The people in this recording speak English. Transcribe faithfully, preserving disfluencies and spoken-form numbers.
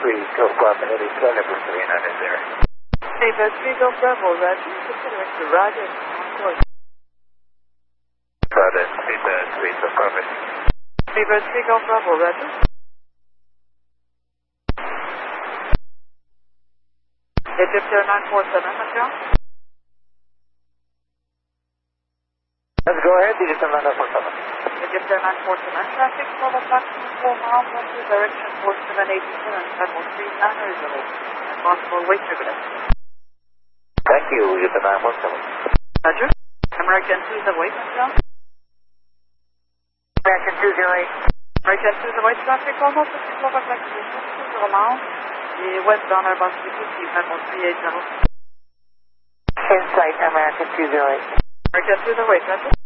three, Go Bravo, eighty-seven, number three nine is there. Viva three, Go Bravo, Roger, considering to Roger, on course. Roger, Viva three, Go Bravo. Viva three, Go Bravo, Roger. Egyptian nine four seven, Montreal. Let's go ahead, Egyptian nine four seven. Egyptian nine four seven, traffic, total approximately four miles, one two, direction four seven eight seven, Admiral three nine zero, and possible weight turbulence. Thank you, Egyptian nine one seven. Roger. American two, the weight, Montreal. American two zero eight. American two, the weight, traffic, almost fifty four by acquisition, two zero miles, the westbound Airbus three fifty, Admiral three eight zero. Insight, American two zero eight. American two, the weight, Roger.